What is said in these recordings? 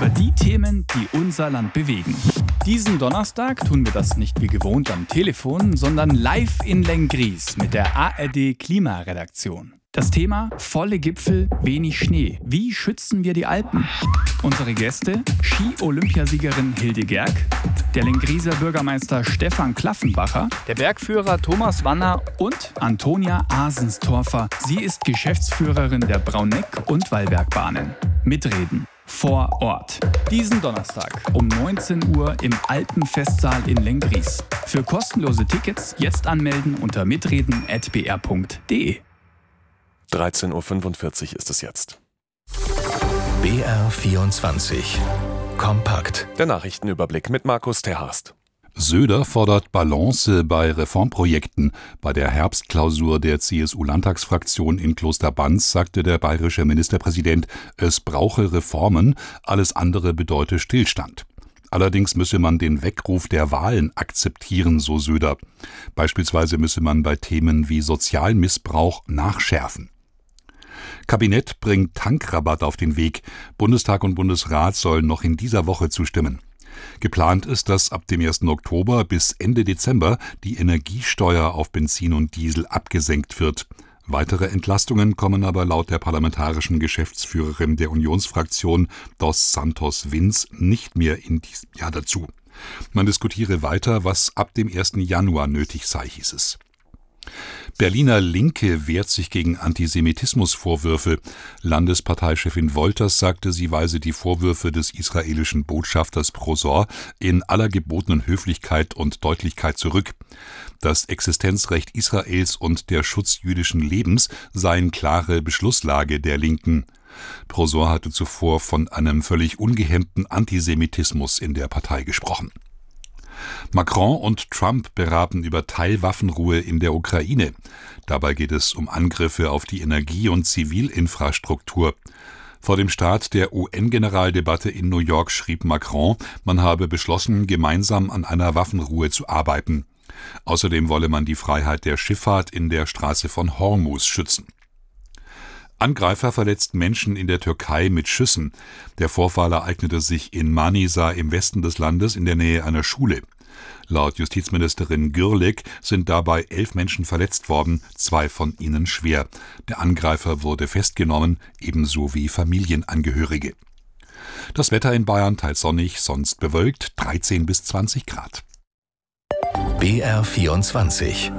über die Themen, die unser Land bewegen. Diesen Donnerstag tun wir das nicht wie gewohnt am Telefon, sondern live in Lenggries mit der ARD Klimaredaktion. Das Thema: volle Gipfel, wenig Schnee. Wie schützen wir die Alpen? Unsere Gäste: Ski-Olympiasiegerin Hilde Gerg, der Lengrieser Bürgermeister Stefan Klaffenbacher, der Bergführer Thomas Wanner und Antonia Asenstorfer. Sie ist Geschäftsführerin der Brauneck- und Wallbergbahnen. Mitreden vor Ort. Diesen Donnerstag um 19 Uhr im Alpenfestsaal in Lenggries. Für kostenlose Tickets jetzt anmelden unter mitreden@br.de. 13.45 Uhr ist es jetzt. BR24 Kompakt. Der Nachrichtenüberblick mit Markus Terhast. Söder fordert Balance bei Reformprojekten. Bei der Herbstklausur der CSU-Landtagsfraktion in Klosterbanz sagte der bayerische Ministerpräsident, es brauche Reformen, alles andere bedeute Stillstand. Allerdings müsse man den Weckruf der Wahlen akzeptieren, so Söder. Beispielsweise müsse man bei Themen wie Sozialmissbrauch nachschärfen. Kabinett bringt Tankrabatt auf den Weg. Bundestag und Bundesrat sollen noch in dieser Woche zustimmen. Geplant ist, dass ab dem 1. Oktober bis Ende Dezember die Energiesteuer auf Benzin und Diesel abgesenkt wird. Weitere Entlastungen kommen aber laut der parlamentarischen Geschäftsführerin der Unionsfraktion Dos Santos Vins nicht mehr in diesem Jahr dazu. Man diskutiere weiter, was ab dem 1. Januar nötig sei, hieß es. Berliner Linke wehrt sich gegen Antisemitismusvorwürfe. Landesparteichefin Wolters sagte, sie weise die Vorwürfe des israelischen Botschafters Prosor in aller gebotenen Höflichkeit und Deutlichkeit zurück. Das Existenzrecht Israels und der Schutz jüdischen Lebens seien klare Beschlusslage der Linken. Prosor hatte zuvor von einem völlig ungehemmten Antisemitismus in der Partei gesprochen. Macron und Trump beraten über Teilwaffenruhe in der Ukraine. Dabei geht es um Angriffe auf die Energie- und Zivilinfrastruktur. Vor dem Start der UN-Generaldebatte in New York schrieb Macron, man habe beschlossen, gemeinsam an einer Waffenruhe zu arbeiten. Außerdem wolle man die Freiheit der Schifffahrt in der Straße von Hormuz schützen. Angreifer verletzt Menschen in der Türkei mit Schüssen. Der Vorfall ereignete sich in Manisa im Westen des Landes in der Nähe einer Schule. Laut Justizministerin Gürlik sind dabei 11 Menschen verletzt worden, 2 von ihnen schwer. Der Angreifer wurde festgenommen, ebenso wie Familienangehörige. Das Wetter in Bayern teils sonnig, sonst bewölkt, 13 bis 20 Grad. BR24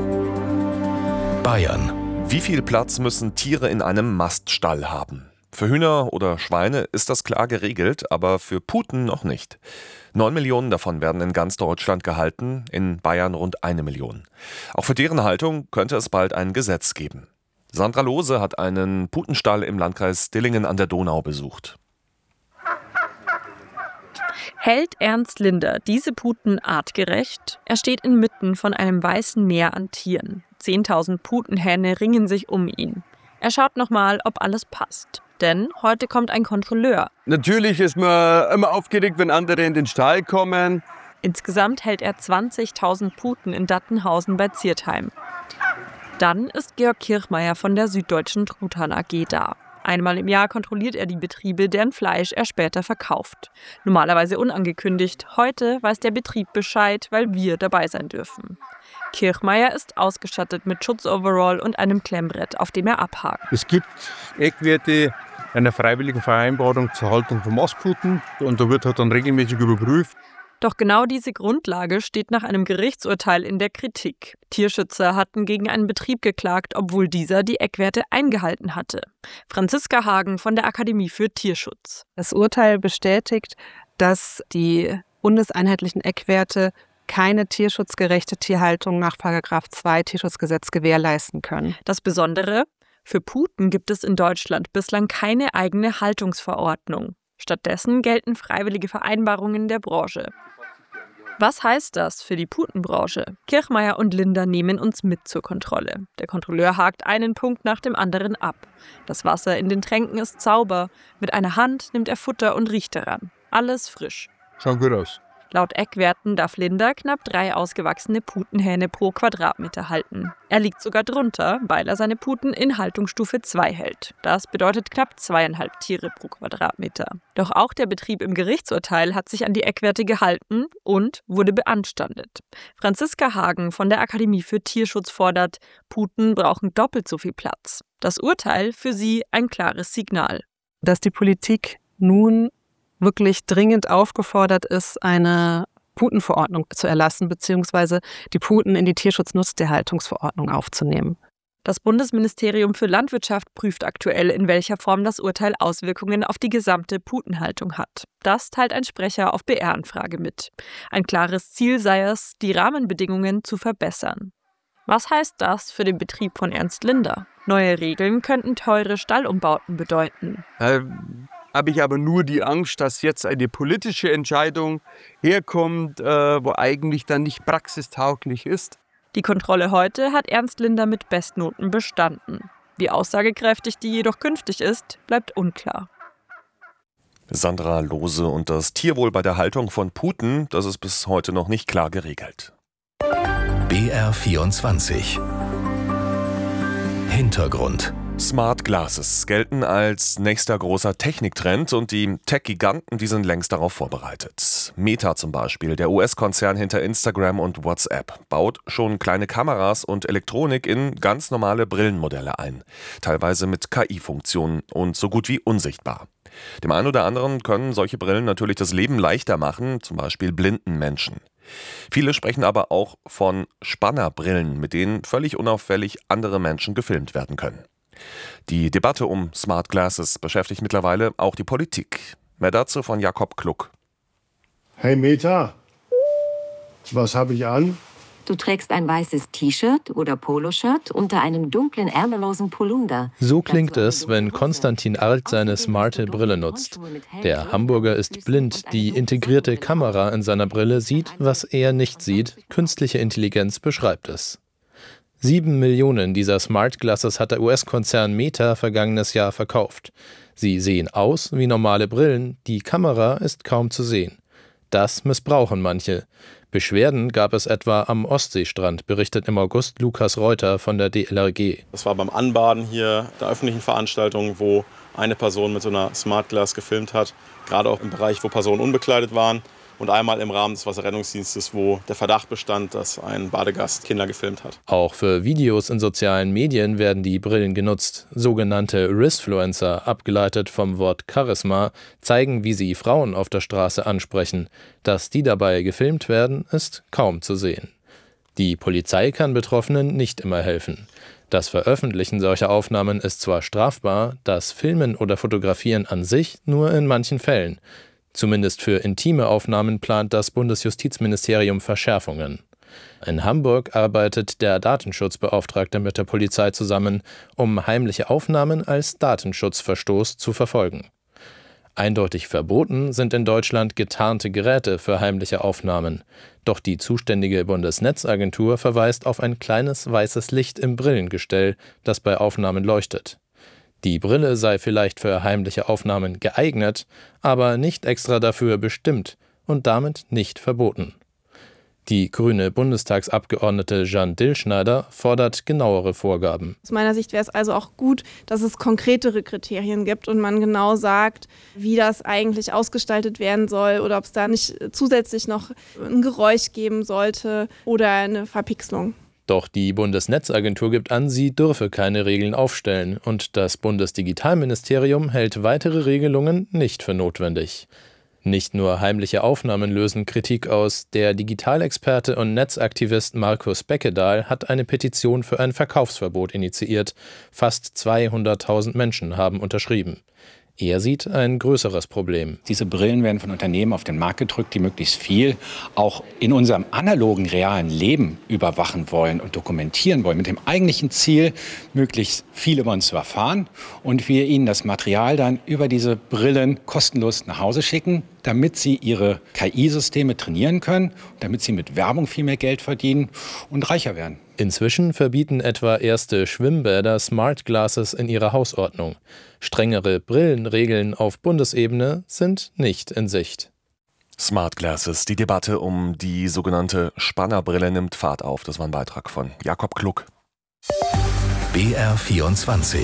Bayern. Wie viel Platz müssen Tiere in einem Maststall haben? Für Hühner oder Schweine ist das klar geregelt, aber für Puten noch nicht. 9 Millionen davon werden in ganz Deutschland gehalten, in Bayern rund 1 Million. Auch für deren Haltung könnte es bald ein Gesetz geben. Sandra Lohse hat einen Putenstall im Landkreis Dillingen an der Donau besucht. Hält Ernst Linder diese Puten artgerecht? Er steht inmitten von einem weißen Meer an Tieren. 10.000 Putenhähne ringen sich um ihn. Er schaut nochmal, ob alles passt. Denn heute kommt ein Kontrolleur. Natürlich ist man immer aufgeregt, wenn andere in den Stall kommen. Insgesamt hält er 20.000 Puten in Dattenhausen bei Ziertheim. Dann ist Georg Kirchmeier von der Süddeutschen Truthahn AG da. Einmal im Jahr kontrolliert er die Betriebe, deren Fleisch er später verkauft. Normalerweise unangekündigt. Heute weiß der Betrieb Bescheid, weil wir dabei sein dürfen. Kirchmeier ist ausgestattet mit Schutzoverall und einem Klemmbrett, auf dem er abhakt. Es gibt Eckwerte einer freiwilligen Vereinbarung zur Haltung von Mastputen und da wird halt dann regelmäßig überprüft. Doch genau diese Grundlage steht nach einem Gerichtsurteil in der Kritik. Tierschützer hatten gegen einen Betrieb geklagt, obwohl dieser die Eckwerte eingehalten hatte. Franziska Hagen von der Akademie für Tierschutz. Das Urteil bestätigt, dass die bundeseinheitlichen Eckwerte keine tierschutzgerechte Tierhaltung nach § 2 Tierschutzgesetz gewährleisten können. Das Besondere: Für Puten gibt es in Deutschland bislang keine eigene Haltungsverordnung. Stattdessen gelten freiwillige Vereinbarungen der Branche. Was heißt das für die Putenbranche? Kirchmeier und Linder nehmen uns mit zur Kontrolle. Der Kontrolleur hakt einen Punkt nach dem anderen ab. Das Wasser in den Tränken ist sauber. Mit einer Hand nimmt er Futter und riecht daran. Alles frisch. Schaut gut aus. Laut Eckwerten darf Linder knapp 3 ausgewachsene Putenhähne pro Quadratmeter halten. Er liegt sogar drunter, weil er seine Puten in Haltungsstufe 2 hält. Das bedeutet knapp 2,5 Tiere pro Quadratmeter. Doch auch der Betrieb im Gerichtsurteil hat sich an die Eckwerte gehalten und wurde beanstandet. Franziska Hagen von der Akademie für Tierschutz fordert, Puten brauchen doppelt so viel Platz. Das Urteil für sie ein klares Signal. Dass die Politik nun wirklich dringend aufgefordert ist, eine Putenverordnung zu erlassen, beziehungsweise die Puten in die Tierschutznutztierhaltungsverordnung aufzunehmen. Das Bundesministerium für Landwirtschaft prüft aktuell, in welcher Form das Urteil Auswirkungen auf die gesamte Putenhaltung hat. Das teilt ein Sprecher auf BR-Anfrage mit. Ein klares Ziel sei es, die Rahmenbedingungen zu verbessern. Was heißt das für den Betrieb von Ernst Linder? Neue Regeln könnten teure Stallumbauten bedeuten. Habe ich aber nur die Angst, dass jetzt eine politische Entscheidung herkommt, wo eigentlich dann nicht praxistauglich ist. Die Kontrolle heute hat Ernst Linder mit Bestnoten bestanden. Wie aussagekräftig die jedoch künftig ist, bleibt unklar. Sandra Lohse und das Tierwohl bei der Haltung von Puten, das ist bis heute noch nicht klar geregelt. BR24 Hintergrund. Smart Glasses gelten als nächster großer Techniktrend und die Tech-Giganten, die sind längst darauf vorbereitet. Meta zum Beispiel, der US-Konzern hinter Instagram und WhatsApp, baut schon kleine Kameras und Elektronik in ganz normale Brillenmodelle ein. Teilweise mit KI-Funktionen und so gut wie unsichtbar. Dem einen oder anderen können solche Brillen natürlich das Leben leichter machen, zum Beispiel blinden Menschen. Viele sprechen aber auch von Spannerbrillen, mit denen völlig unauffällig andere Menschen gefilmt werden können. Die Debatte um Smart Glasses beschäftigt mittlerweile auch die Politik. Mehr dazu von Jakob Kluck. Hey Meta, was habe ich an? Du trägst ein weißes T-Shirt oder Poloshirt unter einem dunklen, ärmellosen Polunder. So klingt es, wenn Konstantin Arlt seine smarte Brille nutzt. Der Hamburger ist blind. Die integrierte Kamera in seiner Brille sieht, was er nicht sieht. Künstliche Intelligenz beschreibt es. 7 Millionen dieser Smart Glasses hat der US-Konzern Meta vergangenes Jahr verkauft. Sie sehen aus wie normale Brillen, die Kamera ist kaum zu sehen. Das missbrauchen manche. Beschwerden gab es etwa am Ostseestrand, berichtet im August Lukas Reuter von der DLRG. Das war beim Anbaden hier der öffentlichen Veranstaltung, wo eine Person mit so einer Smart Glass gefilmt hat, gerade auch im Bereich, wo Personen unbekleidet waren. Und einmal im Rahmen des Wasserrettungsdienstes, wo der Verdacht bestand, dass ein Badegast Kinder gefilmt hat. Auch für Videos in sozialen Medien werden die Brillen genutzt. Sogenannte Risfluencer, abgeleitet vom Wort Charisma, zeigen, wie sie Frauen auf der Straße ansprechen. Dass die dabei gefilmt werden, ist kaum zu sehen. Die Polizei kann Betroffenen nicht immer helfen. Das Veröffentlichen solcher Aufnahmen ist zwar strafbar, das Filmen oder Fotografieren an sich nur in manchen Fällen. Zumindest für intime Aufnahmen plant das Bundesjustizministerium Verschärfungen. In Hamburg arbeitet der Datenschutzbeauftragte mit der Polizei zusammen, um heimliche Aufnahmen als Datenschutzverstoß zu verfolgen. Eindeutig verboten sind in Deutschland getarnte Geräte für heimliche Aufnahmen. Doch die zuständige Bundesnetzagentur verweist auf ein kleines weißes Licht im Brillengestell, das bei Aufnahmen leuchtet. Die Brille sei vielleicht für heimliche Aufnahmen geeignet, aber nicht extra dafür bestimmt und damit nicht verboten. Die grüne Bundestagsabgeordnete Jeanne Dillschneider fordert genauere Vorgaben. Aus meiner Sicht wäre es also auch gut, dass es konkretere Kriterien gibt und man genau sagt, wie das eigentlich ausgestaltet werden soll oder ob es da nicht zusätzlich noch ein Geräusch geben sollte oder eine Verpixelung. Doch die Bundesnetzagentur gibt an, sie dürfe keine Regeln aufstellen und das Bundesdigitalministerium hält weitere Regelungen nicht für notwendig. Nicht nur heimliche Aufnahmen lösen Kritik aus. Der Digitalexperte und Netzaktivist Markus Beckedahl hat eine Petition für ein Verkaufsverbot initiiert. Fast 200.000 Menschen haben unterschrieben. Er sieht ein größeres Problem. Diese Brillen werden von Unternehmen auf den Markt gedrückt, die möglichst viel auch in unserem analogen, realen Leben überwachen wollen und dokumentieren wollen, mit dem eigentlichen Ziel, möglichst viel über uns zu erfahren und wir ihnen das Material dann über diese Brillen kostenlos nach Hause schicken, damit sie ihre KI-Systeme trainieren können, damit sie mit Werbung viel mehr Geld verdienen und reicher werden. Inzwischen verbieten etwa erste Schwimmbäder Smart Glasses in ihrer Hausordnung. Strengere Brillenregeln auf Bundesebene sind nicht in Sicht. Smart Glasses. Die Debatte um die sogenannte Spannerbrille nimmt Fahrt auf. Das war ein Beitrag von Jakob Kluck. BR24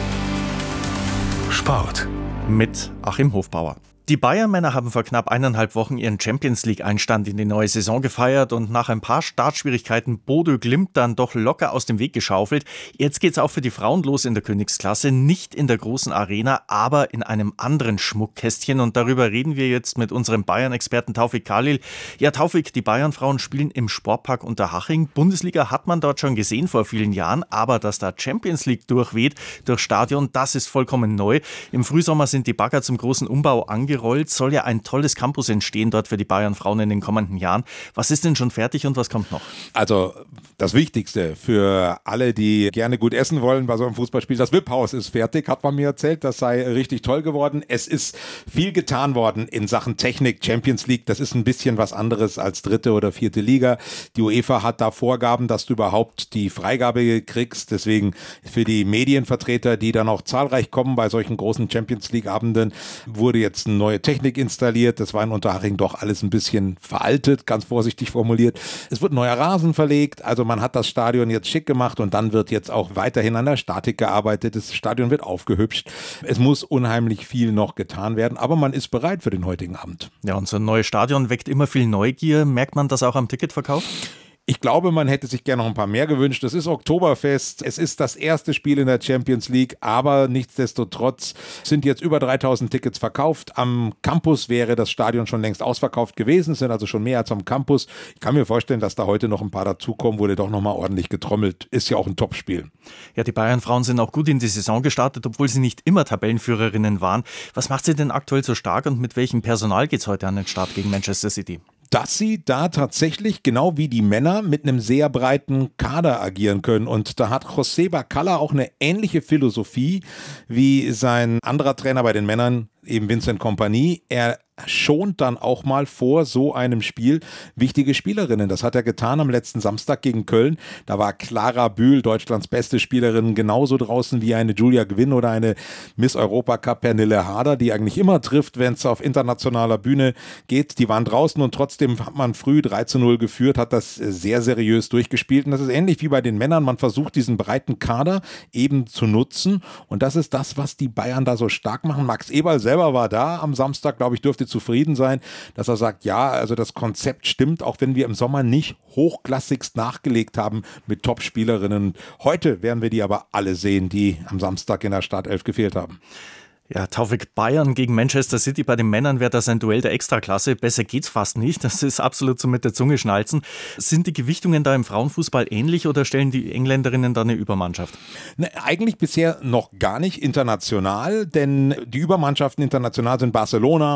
Sport mit Achim Hofbauer. Die Bayern-Männer haben vor knapp 1,5 Wochen ihren Champions-League-Einstand in die neue Saison gefeiert und nach ein paar Startschwierigkeiten Bodø Glimt dann doch locker aus dem Weg geschaufelt. Jetzt geht's auch für die Frauen los in der Königsklasse, nicht in der großen Arena, aber in einem anderen Schmuckkästchen. Und darüber reden wir jetzt mit unserem Bayern-Experten Taufik Khalil. Ja, Taufik, die Bayern-Frauen spielen im Sportpark Unterhaching. Bundesliga hat man dort schon gesehen vor vielen Jahren, aber dass da Champions League durchweht durchs Stadion, das ist vollkommen neu. Im Frühsommer sind die Bagger zum großen Umbau angerollt. Soll ja ein tolles Campus entstehen dort für die Bayern-Frauen in den kommenden Jahren. Was ist denn schon fertig und was kommt noch? Also das Wichtigste für alle, die gerne gut essen wollen bei so einem Fußballspiel, das VIP-Haus ist fertig, hat man mir erzählt. Das sei richtig toll geworden. Es ist viel getan worden in Sachen Technik. Champions League, das ist ein bisschen was anderes als 3. oder 4. Liga. Die UEFA hat da Vorgaben, dass du überhaupt die Freigabe kriegst. Deswegen für die Medienvertreter, die dann auch zahlreich kommen bei solchen großen Champions League-Abenden, wurde jetzt eine neue Technik installiert. Das war in Unterhaching doch alles ein bisschen veraltet, ganz vorsichtig formuliert. Es wird neuer Rasen verlegt, also man hat das Stadion jetzt schick gemacht und dann wird jetzt auch weiterhin an der Statik gearbeitet. Das Stadion wird aufgehübscht. Es muss unheimlich viel noch getan werden, aber man ist bereit für den heutigen Abend. Ja, und so ein neues Stadion weckt immer viel Neugier. Merkt man das auch am Ticketverkauf? Ich glaube, man hätte sich gerne noch ein paar mehr gewünscht. Es ist Oktoberfest, es ist das erste Spiel in der Champions League, aber nichtsdestotrotz sind jetzt über 3000 Tickets verkauft. Am Campus wäre das Stadion schon längst ausverkauft gewesen, es sind also schon mehr als am Campus. Ich kann mir vorstellen, dass da heute noch ein paar dazukommen, wurde doch nochmal ordentlich getrommelt. Ist ja auch ein Topspiel. Ja, die Bayern-Frauen sind auch gut in die Saison gestartet, obwohl sie nicht immer Tabellenführerinnen waren. Was macht sie denn aktuell so stark und mit welchem Personal geht es heute an den Start gegen Manchester City? Dass sie da tatsächlich, genau wie die Männer, mit einem sehr breiten Kader agieren können. Und da hat José Bacalla auch eine ähnliche Philosophie wie sein anderer Trainer bei den Männern, eben Vincent Kompany. Er schont dann auch mal vor so einem Spiel wichtige Spielerinnen. Das hat er getan am letzten Samstag gegen Köln. Da war Clara Bühl, Deutschlands beste Spielerin, genauso draußen wie eine Julia Gwynn oder eine Miss Europacup Pernille Harder, die eigentlich immer trifft, wenn es auf internationaler Bühne geht. Die waren draußen und trotzdem hat man früh 3:0 geführt, hat das sehr seriös durchgespielt. Und das ist ähnlich wie bei den Männern. Man versucht, diesen breiten Kader eben zu nutzen. Und das ist das, was die Bayern da so stark machen. Max Eberl selber war da am Samstag, glaube ich, dürfte zufrieden sein, dass er sagt, ja, also das Konzept stimmt, auch wenn wir im Sommer nicht hochklassigst nachgelegt haben mit Top-Spielerinnen. Heute werden wir die aber alle sehen, die am Samstag in der Startelf gefehlt haben. Ja, Taufik, Bayern gegen Manchester City, bei den Männern wäre das ein Duell der Extraklasse. Besser geht's fast nicht. Das ist absolut so mit der Zunge schnalzen. Sind die Gewichtungen da im Frauenfußball ähnlich oder stellen die Engländerinnen da eine Übermannschaft? Ne, eigentlich bisher noch gar nicht international, denn die Übermannschaften international sind Barcelona